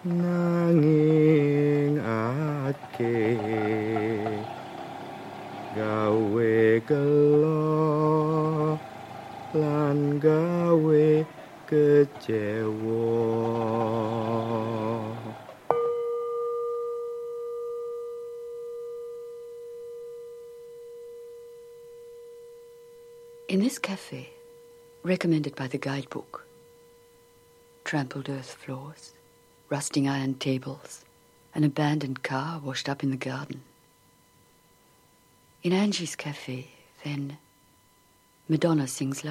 nanging ake gawe gelo lan gawe kecewa. In this cafe, recommended by the guidebook, trampled earth floors, rusting iron tables, an abandoned car washed up in the garden. In Angie's cafe, then, Madonna sings